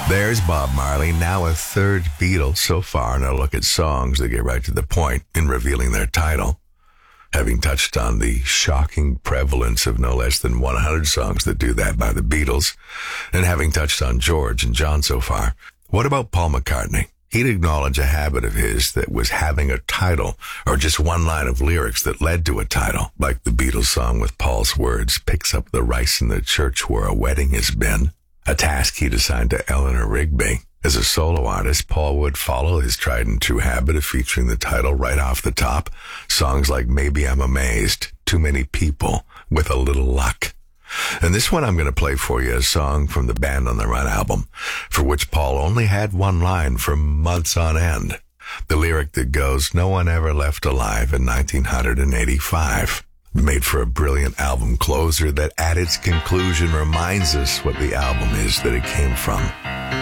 There's Bob Marley, now a third Beatle so far in our look at songs that get right to the point in revealing their title. Having touched on the shocking prevalence of no less than 100 songs that do that by the Beatles, and having touched on George and John so far, what about Paul McCartney? He'd acknowledge a habit of his that was having a title or just one line of lyrics that led to a title, like the Beatles song with Paul's words, "Picks up the rice in the church where a wedding has been," a task he'd assigned to Eleanor Rigby. As a solo artist, Paul would follow his tried and true habit of featuring the title right off the top. Songs like Maybe I'm Amazed, Too Many People, With a Little Luck. And this one I'm going to play for you, a song from the Band on the Run album, for which Paul only had one line for months on end. The lyric that goes, "No one ever left alive in 1985. Made for a brilliant album closer that at its conclusion reminds us what the album is that it came from.